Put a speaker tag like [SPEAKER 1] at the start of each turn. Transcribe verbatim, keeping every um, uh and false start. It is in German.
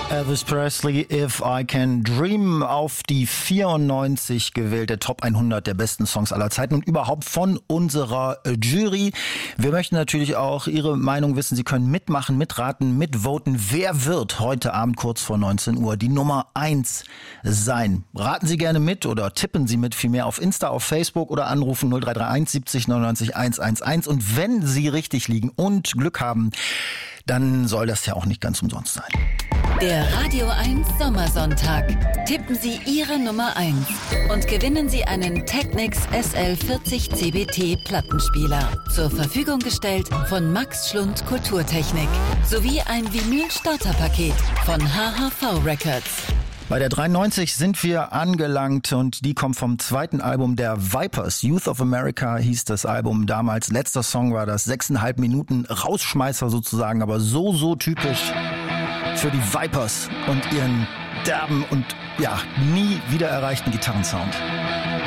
[SPEAKER 1] Elvis Presley, If I Can Dream, auf die vierundneunzig gewählte Top hundert der besten Songs aller Zeiten und überhaupt von unserer Jury. Wir möchten natürlich auch Ihre Meinung wissen. Sie können mitmachen, mitraten, mitvoten. Wer wird heute Abend kurz vor neunzehn Uhr die Nummer eins sein? Raten Sie gerne mit oder tippen Sie mit vielmehr auf Insta, auf Facebook oder anrufen null drei drei eins siebzig neunundneunzig hundertelf. Und wenn Sie richtig liegen und Glück haben, dann soll das ja auch nicht ganz umsonst sein.
[SPEAKER 2] Der Radio eins Sommersonntag. Tippen Sie Ihre Nummer eins und gewinnen Sie einen Technics S L vierzig C B T Plattenspieler. Zur Verfügung gestellt von Max Schlund Kulturtechnik. Sowie ein Vinyl-Starterpaket von H H V Records.
[SPEAKER 1] Bei der dreiundneunzig sind wir angelangt und die kommt vom zweiten Album der Vipers. Youth of America hieß das Album damals. Letzter Song war das, sechseinhalb Minuten Rausschmeißer sozusagen, aber so, so typisch für die Vipers und ihren derben und ja nie wieder erreichten Gitarrensound.